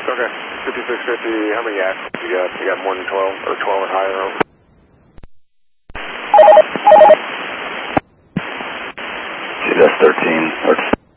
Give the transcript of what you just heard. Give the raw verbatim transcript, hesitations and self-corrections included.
Okay. fifty-six fifty, how many gas you got? You got more than twelve, or twelve or higher? See, that's thirteen. That's